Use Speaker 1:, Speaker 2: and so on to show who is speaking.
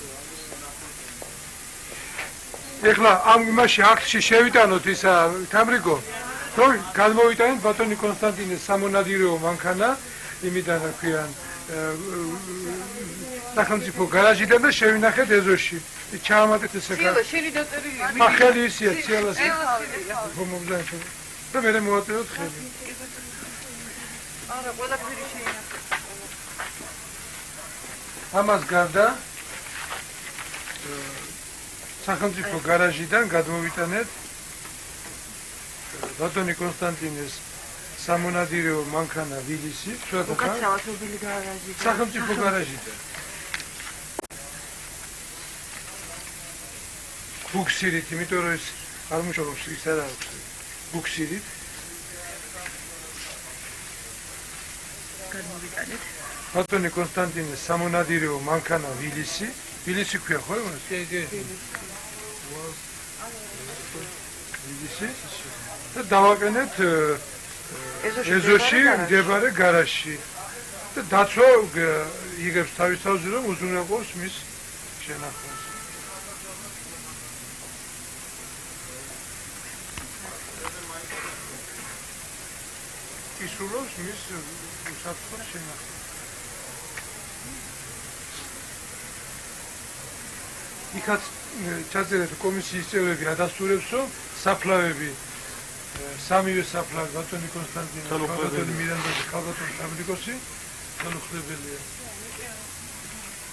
Speaker 1: ეხლა ამ იმაში აქტში შევიტანოთ ისა თამრიგო რომ გადმოვიტანეთ ბატონი კონსტანტინეს სამონადირეო მანქანა იმიდან რა ქვიან სახელმწიფო გარაჟიდან და შევინახეთ ეზოში ჩაამატეთ ესე
Speaker 2: ცილა შენი დაწერილი
Speaker 1: ახალი ისია ციელას მომგზავნე და მე მოვაწევთ ხელი
Speaker 2: არა ყველაფერი შეიძლება
Speaker 1: ამას გარდა სახელმწიფო გარაჟიდან გადმოვიტანეთ ბატონი კონსტანტინეს სამონადირეო მანქანა ვილისი
Speaker 2: უკაცრავათობილი გარაჟიდან
Speaker 1: სახელმწიფო გარაჟიდან ბუქსირით იმიტომ რომ ეს არ მუშაობს ის არ აქვს ბუქსირით
Speaker 2: გადმოვიტანეთ
Speaker 1: ბატონი კონსტანტინეს სამონადირეო მანქანა ვილისი ქვია ხო იმას? ვილისი და დავაყენეთ ეზოში მდებარე გარაჟში და დაცვა იგებს თავის თავზე რომ უზრუნველყოს მის შენახვას ისურვებს მის უსაფრთხო შენახვას იქაც ჩაწერეთ კომისიის წევრები ადასტურებს რომ საფლავები სამივე საფლავი ბატონი კონსტანტინე და ბატონი მირანდას ქალბატონი სამრიგოსი ხელუხლებელია